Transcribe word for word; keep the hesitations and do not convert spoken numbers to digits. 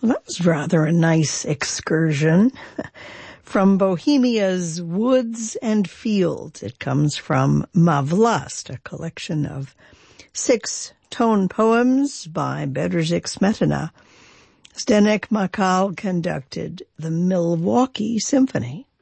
Well, that was rather a nice excursion from Bohemia's Woods and Fields. It comes from Mavlast, a collection of six tone poems by Bedřich Smetana. Zdeněk Makal conducted the Milwaukee Symphony.